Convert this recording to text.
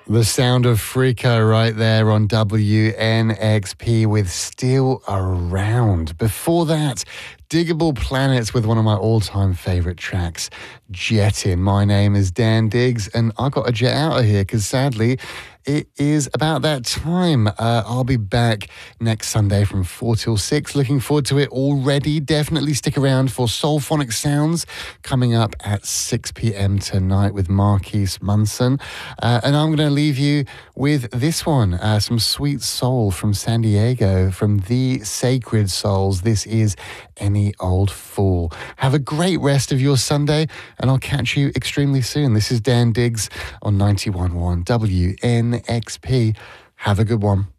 The sound of Freako right there on WNXP with Still Around. Before that, Diggable Planets with one of my all-time favourite tracks, Jettin'. My name is Dan Diggs, and I got to jet out of here because sadly it is about that time. I'll be back next Sunday from 4 till 6. Looking forward to it already. Definitely stick around for Soulphonic Sounds coming up at 6 p.m. tonight with Marquise Munson. And I'm going to leave you with this one, some sweet soul from San Diego, from The Sacred Souls. This is Any Old Fool. Have a great rest of your Sunday, and I'll catch you extremely soon. This is Dan Diggs on 91.1 WNXP. Have a good one.